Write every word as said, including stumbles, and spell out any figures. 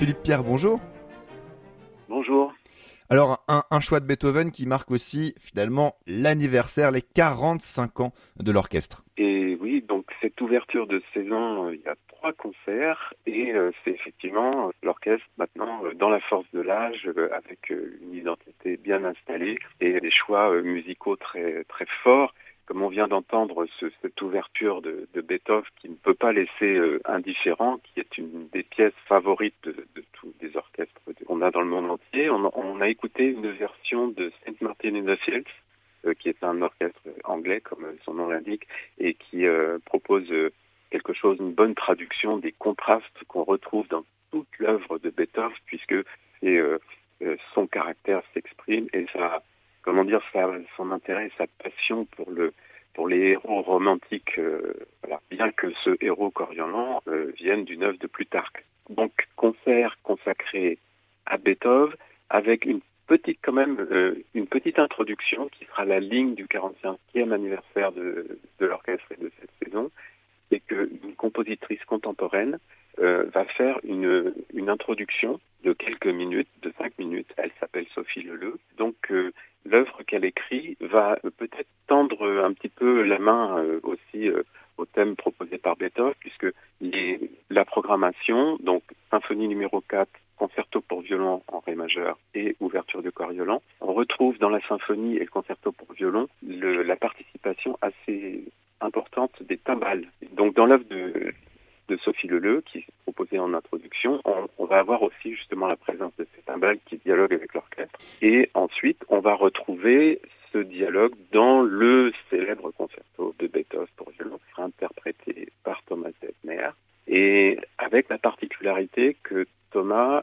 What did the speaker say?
Philippe Pierre, bonjour. Bonjour. Alors, un, un choix de Beethoven qui marque aussi, finalement, l'anniversaire, les quarante-cinq ans de l'orchestre. Et oui, donc cette ouverture de saison, euh, il y a trois concerts et euh, c'est effectivement euh, l'orchestre maintenant euh, dans la force de l'âge, euh, avec euh, une identité bien installée et des choix euh, musicaux très très forts. Comme on vient d'entendre ce, cette ouverture de, de Beethoven qui ne peut pas laisser euh, indifférent, qui est une des pièces favorites de, de tous les orchestres qu'on a dans le monde entier. On, on a écouté une version de Saint Martin in the Fields, euh, qui est un orchestre anglais, comme son nom l'indique, et qui euh, propose euh, quelque chose, une bonne traduction des contrastes qu'on retrouve dans toute l'œuvre de Beethoven, puisque c'est, euh, euh, son caractère s'exprime et ça, comment dire, ça, son intérêt, sa passion pour le pour les héros romantiques, euh, voilà, bien que ce héros Coriolan euh, vienne d'une œuvre de Plutarque. Donc concert consacré à Beethoven avec une petite quand même euh, une petite introduction qui sera la ligne du quarante-cinquième anniversaire de, de l'orchestre et de cette saison, et qu'une compositrice contemporaine euh, va faire une, une introduction de quelques minutes, de cinq minutes. Elle s'appelle Sophie Leleu. Donc euh, l'œuvre qu'elle écrit va euh, peut-être tendre un petit peu la main euh, aussi euh, au thème proposé par Beethoven, puisque les, la programmation, donc symphonie numéro quatre, concerto pour violon en ré majeur et ouverture de Coriolan, on retrouve dans la symphonie et le concerto pour violon le, la participation assez importante des timbales. Donc dans l'œuvre de, de Sophie Leleu, qui est proposée en introduction, on, on va avoir aussi justement la présence de ces timbales qui dialoguent avec l'orchestre. Et ensuite, on va retrouver ce dialogue dans le célèbre concerto de Beethoven pour violon, interprété par Thomas Zettner, et avec la particularité que Thomas